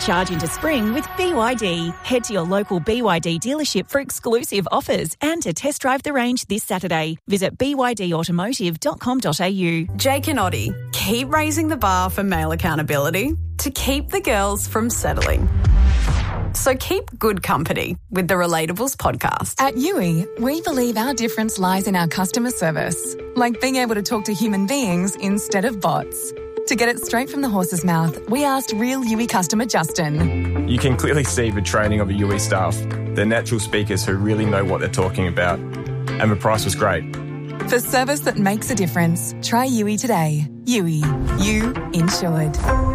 Charge into spring with BYD. Head to your local BYD dealership for exclusive offers and to test drive the range this Saturday. Visit bydautomotive.com.au. Jake and Oddie, keep raising the bar for male accountability to keep the girls from settling. So keep good company with the Relatables podcast. At Yui, we believe our difference lies in our customer service, like being able to talk to human beings instead of bots. To get it straight from the horse's mouth, we asked real Yui customer Justin. You can clearly see the training of the Yui staff. They're natural speakers who really know what they're talking about. And the price was great. For service that makes a difference, try Yui today. Yui. You insured.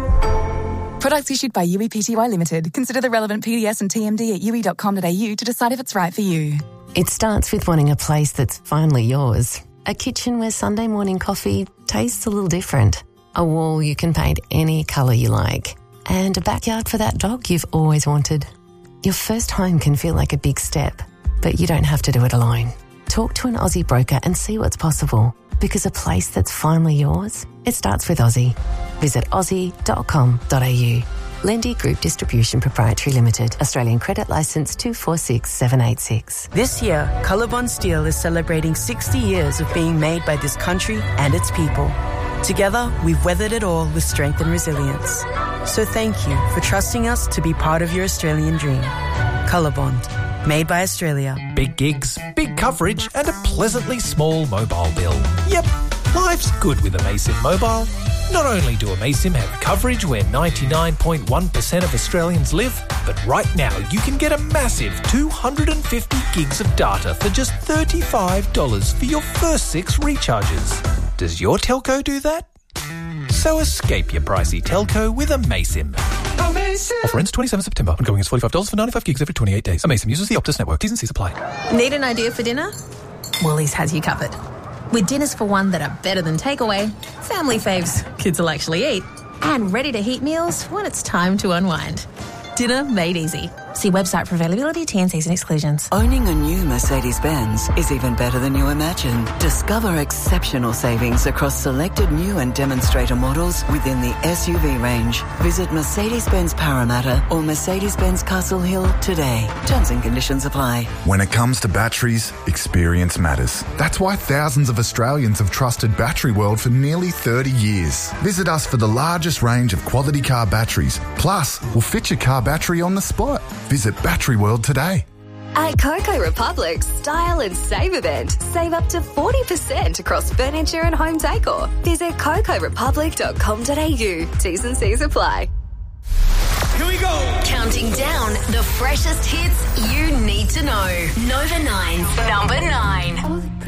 Products issued by Yui Pty Limited. Consider the relevant PDS and TMD at yui.com.au to decide if it's right for you. It starts with wanting a place that's finally yours. A kitchen where Sunday morning coffee tastes a little different. A wall you can paint any colour you like. And a backyard for that dog you've always wanted. Your first home can feel like a big step, but you don't have to do it alone. Talk to an Aussie broker and see what's possible. Because a place that's finally yours, it starts with Aussie. Visit aussie.com.au. Lendy Group Distribution Proprietary Limited. Australian Credit Licence 246786. This year, Colorbond Steel is celebrating 60 years of being made by this country and its people. Together, we've weathered it all with strength and resilience. So thank you for trusting us to be part of your Australian dream. Colorbond, made by Australia. Big gigs, big coverage, and a pleasantly small mobile bill. Yep, life's good with Amaysim Mobile. Not only do Amaysim have coverage where 99.1% of Australians live, but right now you can get a massive 250 gigs of data for just $35 for your first 6 recharges. Does your telco do that? So escape your pricey telco with Amaysim. Offer ends 27 September. Ongoing is $45 for 95 gigs every 28 days. Amaysim uses the Optus network. T's and C's apply. Need an idea for dinner? Woolies has you covered. With dinners for one that are better than takeaway, family faves kids will actually eat, and ready-to-heat meals when it's time to unwind. Dinner made easy. See website for availability, T&Cs and exclusions. Owning a new Mercedes-Benz is even better than you imagine. Discover exceptional savings across selected new and demonstrator models within the SUV range. Visit Mercedes-Benz Parramatta or Mercedes-Benz Castle Hill today. Terms and conditions apply. When it comes to batteries, experience matters. That's why thousands of Australians have trusted Battery World for nearly 30 years. Visit us for the largest range of quality car batteries. Plus, we'll fit your car battery on the spot. Visit Battery World today. At Coco Republic's Style and Save event, save up to 40% across furniture and home decor. Visit cocorepublic.com.au. T's and C's apply. Here we go. Counting down the freshest hits you need to know. Nova 9's number 9.